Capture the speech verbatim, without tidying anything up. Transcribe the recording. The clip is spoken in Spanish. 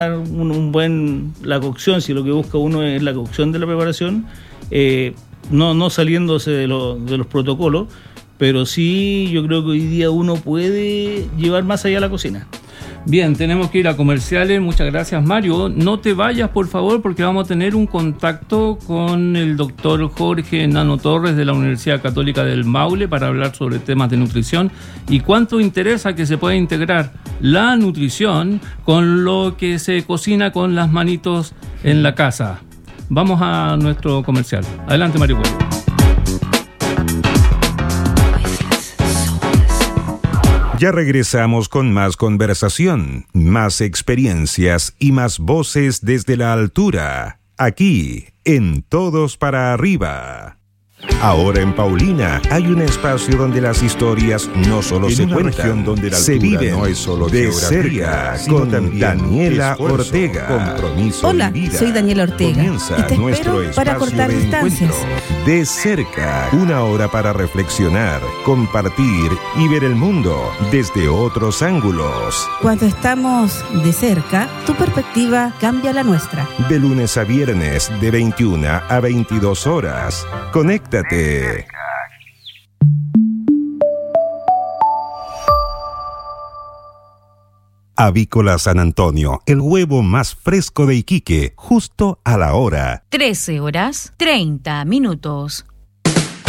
un, un buen, la cocción, si lo que busca uno es la cocción de la preparación, eh, no, no saliéndose de, lo, de los protocolos, pero sí yo creo que hoy día uno puede llevar más allá la cocina. Bien, tenemos que ir a comerciales. Muchas gracias, Mario. No te vayas, por favor, porque vamos a tener un contacto con el doctor Jorge Nano Torres de la Universidad Católica del Maule para hablar sobre temas de nutrición y cuánto interesa que se pueda integrar la nutrición con lo que se cocina con las manitos en la casa. Vamos a nuestro comercial. Adelante, Mario Cuello. Ya regresamos con más conversación, más experiencias y más voces desde la altura, aquí en Todos para Arriba. Ahora en Paulina hay un espacio donde las historias no solo en se cuentan, donde la se viven no es solo de cerca con Daniela Ortega. Compromiso Hola, y vida. Soy Daniela Ortega. Comienza y te nuestro espero para cortar de distancias. Encuentro. De cerca, una hora para reflexionar, compartir y ver el mundo desde otros ángulos. Cuando estamos de cerca, tu perspectiva cambia la nuestra. De lunes a viernes, de veintiuna a veintidós horas. Conéctate. Avícola San Antonio, el huevo más fresco de Iquique, justo a la hora. trece horas, treinta minutos.